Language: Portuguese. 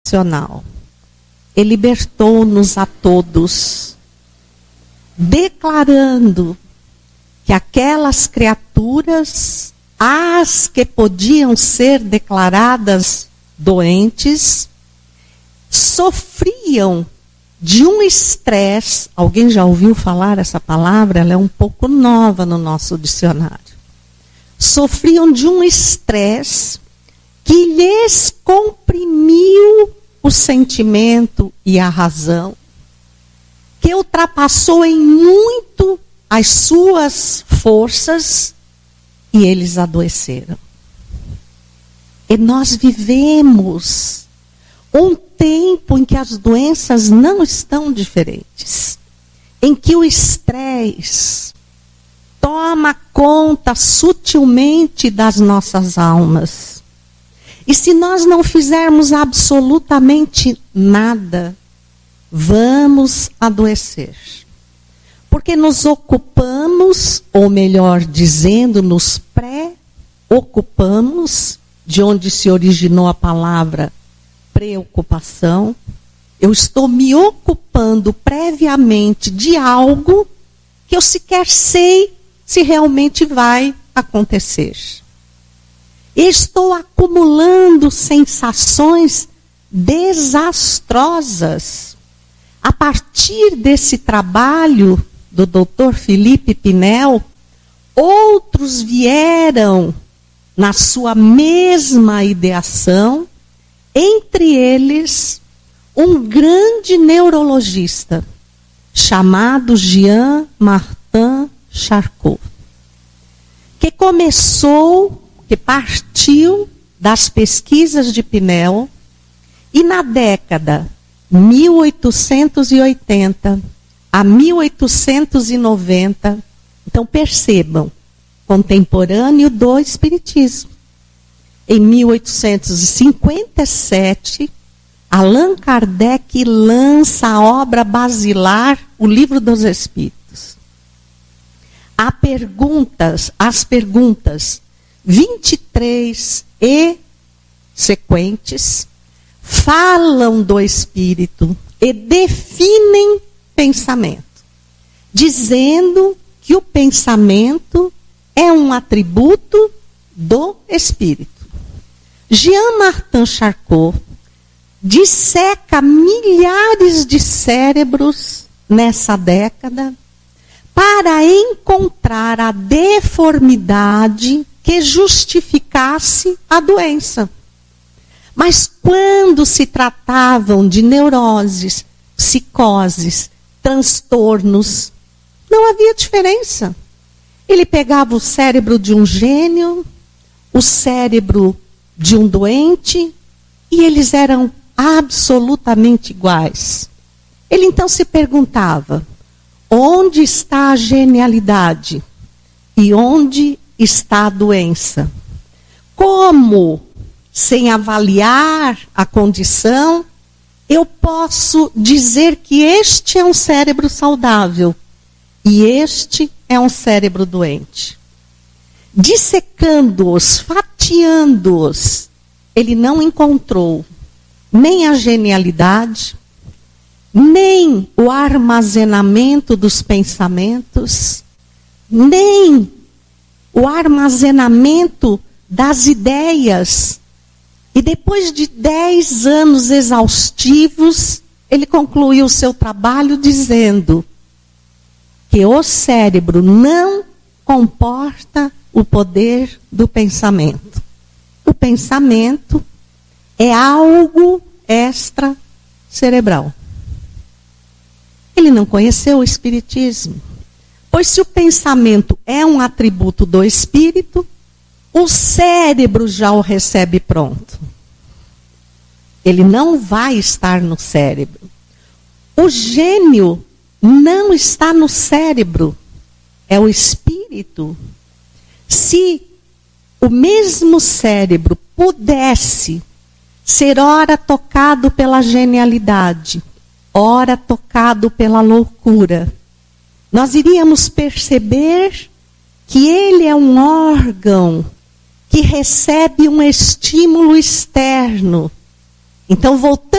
Ele libertou-nos a todos, declarando que aquelas criaturas, as que podiam ser declaradas doentes, sofriam de um estresse. Alguém já ouviu falar essa palavra? Ela é um pouco nova no nosso dicionário. Sofriam de um estresse que lhes comprimiu o sentimento e a razão, que ultrapassou em muito as suas forças, e eles adoeceram. E nós vivemos um tempo em que as doenças não estão diferentes, em que o estresse toma conta sutilmente das nossas almas. E se nós não fizermos absolutamente nada, vamos adoecer. Porque nos ocupamos, ou melhor dizendo, nos preocupamos, de onde se originou a palavra preocupação. Eu estou me ocupando previamente de algo que eu sequer sei se realmente vai acontecer. Estou acumulando sensações desastrosas. A partir desse trabalho do Dr. Felipe Pinel, outros vieram na sua mesma ideação, entre eles um grande neurologista chamado Jean Martin Charcot, que partiu das pesquisas de Pinel, e na década 1880 a 1890, então percebam, contemporâneo do Espiritismo. Em 1857, Allan Kardec lança a obra basilar, o Livro dos Espíritos. As perguntas 23 e sequentes falam do espírito e definem pensamento, dizendo que o pensamento é um atributo do espírito. Jean Martin Charcot disseca milhares de cérebros nessa década para encontrar a deformidade que justificasse a doença. Mas quando se tratavam de neuroses, psicoses, transtornos, não havia diferença. Ele pegava o cérebro de um gênio, o cérebro de um doente, e eles eram absolutamente iguais. Ele então se perguntava: onde está a genialidade? E onde está a doença? Como, sem avaliar a condição, eu posso dizer que este é um cérebro saudável e este é um cérebro doente? Dissecando-os, fatiando-os, ele não encontrou nem a genialidade, nem o armazenamento dos pensamentos, nem o armazenamento das ideias. E depois de 10 anos exaustivos, ele concluiu o seu trabalho dizendo que o cérebro não comporta o poder do pensamento. O pensamento é algo extracerebral. Ele não conheceu o espiritismo. Pois se o pensamento é um atributo do espírito, o cérebro já o recebe pronto. Ele não vai estar no cérebro. O gênio não está no cérebro, é o espírito. Se o mesmo cérebro pudesse ser ora tocado pela genialidade, ora tocado pela loucura, nós iríamos perceber que ele é um órgão que recebe um estímulo externo. Então, voltando